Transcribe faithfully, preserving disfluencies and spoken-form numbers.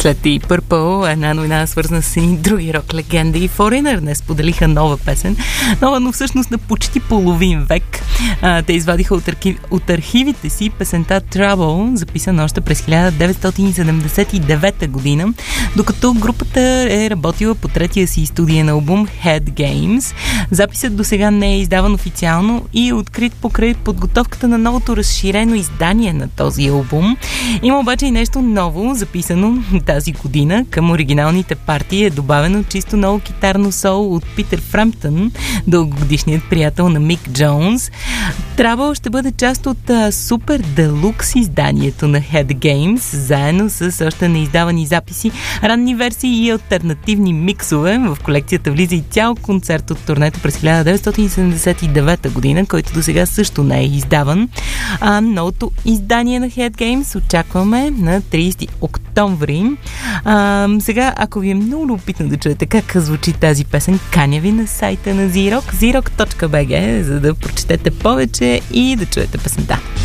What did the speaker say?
След и Purple, една новина свързана с едни други рок легенди. Foreigner не споделиха нова песен, нова, но всъщност на почти половин век. А, те извадиха от, архив, от архивите си песента Trouble, записана още през хиляда деветстотин седемдесет и девета година, докато групата е работила по третия си студиен албум Head Games. Записът до сега не е издаван официално и е открит покрай подготовката на новото разширено издание на този албум. Има обаче и нещо ново, записано тази година. Към оригиналните партии е добавено чисто ново китарно соло от Питър Фрамптън, дългогодишният приятел на Мик Джонс. Trouble ще бъде част от а, супер делукс изданието на Head Games, заедно с още неиздавани записи, ранни версии и алтернативни миксове. В колекцията влиза и цял концерт от турнето през хиляда деветстотин седемдесет и девета година, който до сега също не е издаван. А новото издание на Head Games очакваме на тридесети октомври. А, сега, ако ви е много любопитно да чуете как звучи тази песен, каня ви на сайта на Зирок, зирок точка би джи, за да прочетете повече и да чуете песента.